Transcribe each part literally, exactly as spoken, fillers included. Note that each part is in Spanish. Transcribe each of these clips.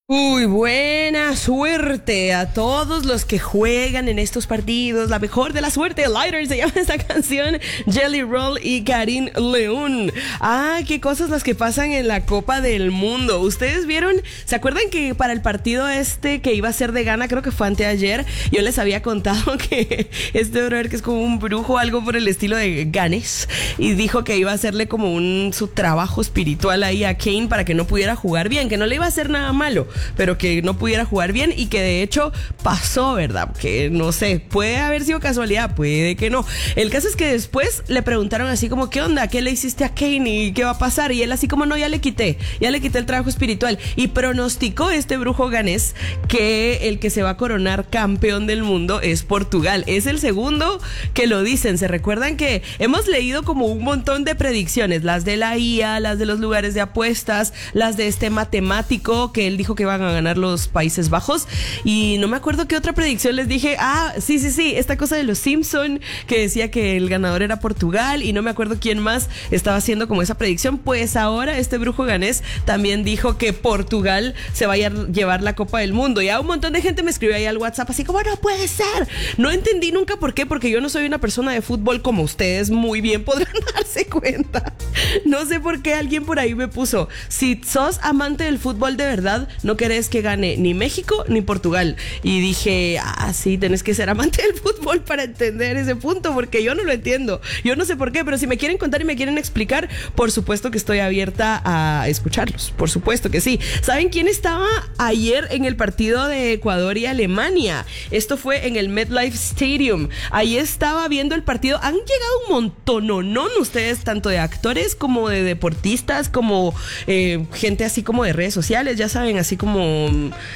Uy, buena suerte a todos los que juegan en estos partidos. La mejor de la suerte, Lighters, se llama esta canción. Jelly Roll y Karim León. Ah, qué cosas las que pasan en la Copa del Mundo. ¿Ustedes vieron? ¿Se acuerdan que para el partido este que iba a ser de Ghana, creo que fue anteayer, yo les había contado que este brother que es como un brujo, algo por el estilo de Ganes, y dijo que iba a hacerle como un su trabajo espiritual ahí a Kane para que no pudiera jugar bien, que no le iba a hacer nada malo, pero que no pudiera jugar bien, y que de hecho pasó, ¿verdad? Que no sé, puede haber sido casualidad, puede que no. El caso es que después le preguntaron así como, ¿qué onda? ¿Qué le hiciste a Kane y qué va a pasar? Y él así como, no, ya le quité, ya le quité el trabajo espiritual. Y pronosticó este brujo ganés que el que se va a coronar campeón del mundo es Portugal. Es el segundo que lo dicen. ¿Se recuerdan que hemos leído como un montón de predicciones? Las de la I A, las de los lugares de apuestas, las de este matemático que él dijo que iban a ganar los Países Bajos, y no me acuerdo qué otra predicción les dije. Ah, sí, sí, sí, esta cosa de los Simpson que decía que el ganador era Portugal, y no me acuerdo quién más estaba haciendo como esa predicción. Pues ahora este brujo ganés también dijo que Portugal se vaya a llevar la Copa del Mundo, y ya un montón de gente me escribió ahí al WhatsApp así como, no puede ser. No entendí nunca por qué, porque yo no soy una persona de fútbol, como ustedes muy bien podrán darse cuenta. No sé por qué alguien por ahí me puso, si sos amante del fútbol de verdad, no querés que gane ni México ni Portugal. Y dije, ah, sí, tenés que ser amante del fútbol para entender ese punto, porque yo no lo entiendo. Yo no sé por qué, pero si me quieren contar y me quieren explicar, por supuesto que estoy abierta a escucharlos. Por supuesto que sí. ¿Saben quién estaba ayer en el partido de Ecuador y Alemania? Esto fue en el MetLife Stadium. Ahí estaba viendo el partido. Han llegado un montononón ustedes, tanto de actores como de deportistas, como eh, gente así como de redes sociales, ya saben, así como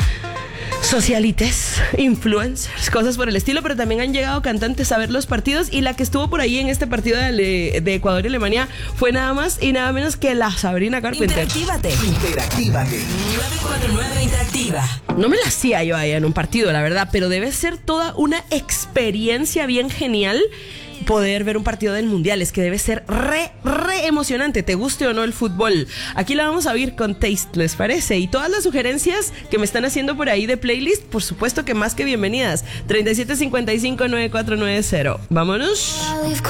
socialites, influencers, cosas por el estilo, pero también han llegado cantantes a ver los partidos, y la que estuvo por ahí en este partido de, de Ecuador y Alemania fue nada más y nada menos que la Sabrina Carpenter. Interactívate. Interactívate. nueve cuatro nueve Interactiva. No me la hacía yo allá en un partido, la verdad, pero debe ser toda una experiencia bien genial poder ver un partido del Mundial. Es que debe ser re, re emocionante, te guste o no el fútbol. Aquí la vamos a ver con Taste, ¿les parece? Y todas las sugerencias que me están haciendo por ahí de playlist, por supuesto que más que bienvenidas. treinta y siete cincuenta y cinco, noventa y cuatro noventa. Vámonos.